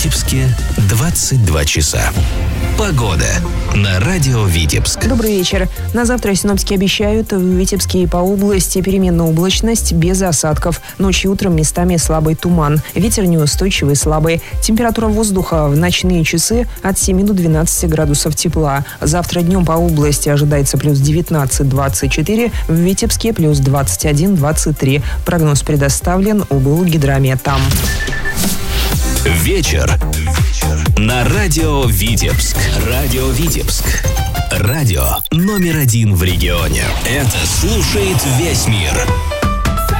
Витебске 22 часа. Погода на радио Витебск. Добрый вечер. На завтра синоптики обещают в Витебске и по области переменная облачность без осадков. Ночью и утром местами слабый туман. Ветер неустойчивый, слабый. Температура воздуха в ночные часы от 7 до 12 градусов тепла. Завтра днем по области ожидается плюс 19-24, в Витебске плюс 21-23. Прогноз предоставлен Облгидромета. Вечер на радио Витебск. Радио Витебск. Радио номер 1 в регионе. Это слушает весь мир.